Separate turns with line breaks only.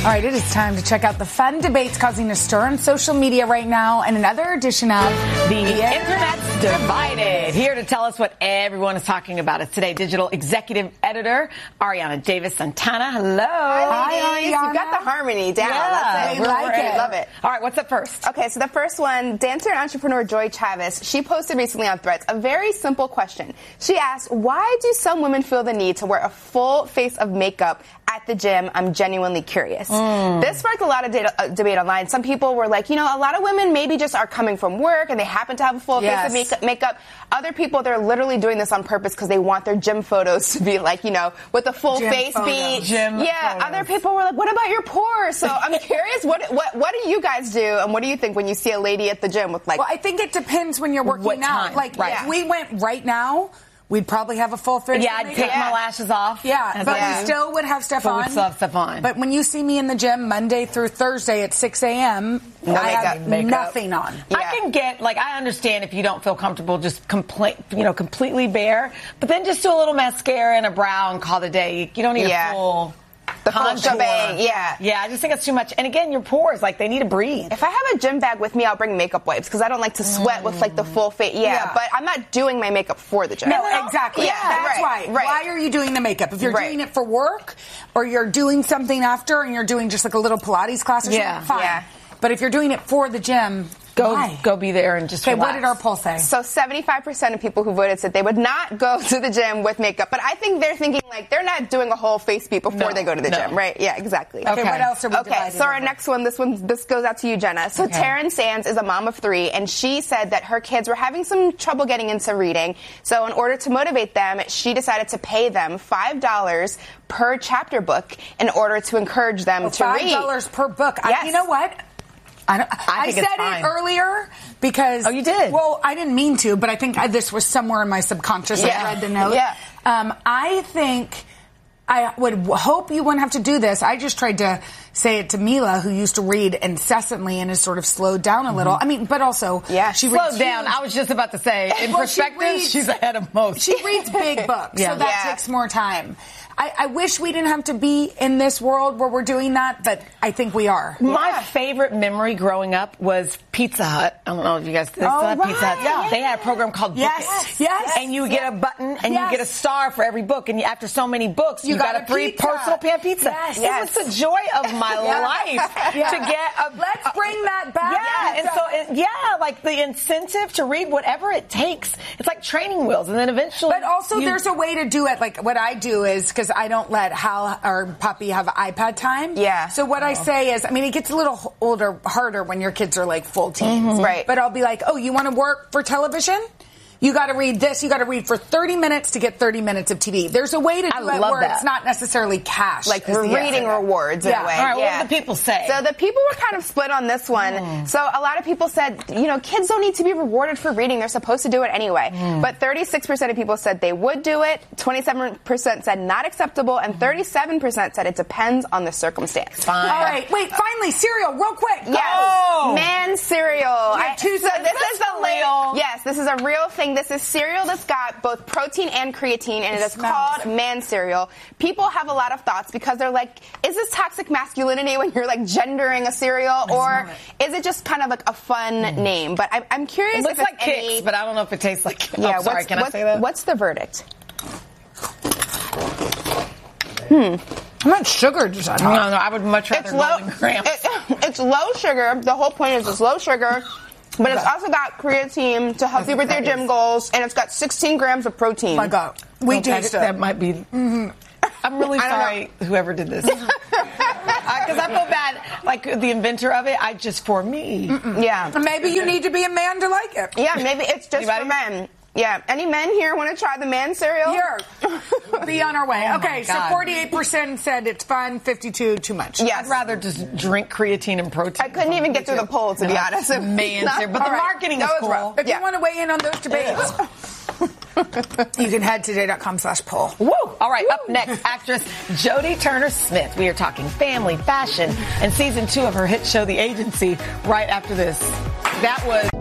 All right, it is time to check out the fun debates causing a stir on social media right now and another edition of
The Internet's Divided. Here to tell us what everyone is talking about is today digital executive editor Ariana Davis Santana. Hello.
Hi, Ariana.
You got the harmony down.
Yeah,
That's it.
we like it.
Love it.
All right, what's up first?
Okay, so the first one, dancer and entrepreneur Joy Chavez, she posted recently on Threads a very simple question. She asked, why do some women feel the need to wear a full face of makeup at the gym? I'm genuinely curious. This sparked a lot of debate online. Some people were like, a lot of women maybe just are coming from work and they happen to have a full face of makeup. Other people, they're literally doing this on purpose because they want their gym photos to be like, with a full
Gym
face
photos.
beat. Other people were like, what about your pores? So I'm curious, what do you guys do, and what do you think when you see a lady at the gym with
Well, I think it depends when you're working
What
out.
time?
Like,
Right.
if we went right now, we'd probably have a full face.
Yeah, I'd take my lashes off.
Yeah, but we still would have stuff on.
We'd still have stuff on.
But when you see me in the gym Monday through Thursday at 6 a.m., I have nothing on.
Yeah. I can get, I understand if you don't feel comfortable just completely bare, but then just do a little mascara and a brow and call it a day. You don't need a full...
The full shebang,
Yeah, I just think it's too much. And again, your pores, they need to breathe.
If I have a gym bag with me, I'll bring makeup wipes because I don't like to sweat with the full face. Yeah, but I'm not doing my makeup for the gym.
No, exactly.
Yeah,
that's
right.
Why are you doing the makeup? If you're doing it for work or you're doing something after and you're doing just a little Pilates class or something, fine. Yeah. But if you're doing it for the gym,
go be there and just relax.
What did our poll say?
So 75% of people who voted said they would not go to the gym with makeup. But I think they're thinking they're not doing a whole face beat before they go to the gym, right? Yeah, exactly.
Okay, what else are we divided
so our
over?
next one, this goes out to you, Jenna. So Taryn Sands is a mom of 3, and she said that her kids were having some trouble getting into reading. So in order to motivate them, she decided to pay them $5 per chapter book in order to encourage them to read.
$5 per book.
Yes.
You know what? I said it earlier because...
Oh, you did?
Well, I didn't mean to, but I think this was somewhere in my subconscious. I read the note.
Yeah.
I think... I would hope you wouldn't have to do this. I just tried to say it to Mila, who used to read incessantly and has sort of slowed down a little. I mean, but also...
she
slowed down. I was just about to say, in perspective, she's ahead of most.
She reads big books, so that takes more time. I wish we didn't have to be in this world where we're doing that, but I think we are.
My favorite memory growing up was Pizza Hut. I don't know if you guys still have Pizza Hut. Yeah. They had a program called Book It.
Yes.
And you get a button and you get a star for every book. And after so many books, you got a free personal pan pizza.
Yes.
It was the joy of my life to get a...
Let's bring that back.
The incentive to read whatever it takes. It's like training wheels. And then eventually...
But also there's a way to do it. Like what I do is... because I don't let Hal or Poppy have iPad time.
Yeah.
So what I say is, it gets a little harder when your kids are full teens.
Right.
But I'll be like, oh, you want to work for television? You got to read this. You got to read for 30 minutes to get 30 minutes of TV. There's a way to do it where it's not necessarily cash.
We're reading rewards in a way.
All right, what did the people say?
So the people were kind of split on this one. So a lot of people said, kids don't need to be rewarded for reading. They're supposed to do it anyway. But 36% of people said they would do it. 27% said not acceptable. And 37% said it depends on the circumstance.
Fine.
All right. Wait, finally, cereal, real quick.
Yes. Man cereal.
This is
a real thing. This is cereal that's got both protein and creatine, and it is called Man Cereal. People have a lot of thoughts because they're like, is this toxic masculinity when you're gendering a cereal, or is it just kind of a fun name? But I'm curious.
It looks like Kix, but I don't know if it tastes like Kix.
Yeah,
sorry, can I say that?
What's the verdict?
How much sugar does that have?
No, I would much rather Golden Grahams.
It's low sugar. The whole point is it's low sugar. But it's also got creatine to help you with your gym goals, and it's got 16 grams of protein.
Oh my God. We taste it.
That might be... I'm really sorry, whoever did this. Because I feel bad, the inventor of it, for me.
Yeah.
Maybe you need to be a man to like it.
Yeah, maybe it's just for men. Yeah. Any men here want to try the Man Cereal?
Here. Be on our way. Okay, so 48% said it's fun, 52% too much.
Yes.
I'd rather just drink creatine and protein.
I couldn't even get through the poll, to be honest.
Man Cereal. But the marketing is cool.
If you want to weigh in on those debates, you can head to today.com/poll.
Woo! All right, up next, actress Jodie Turner-Smith. We are talking family, fashion, and season 2 of her hit show, The Agency, right after this. That was...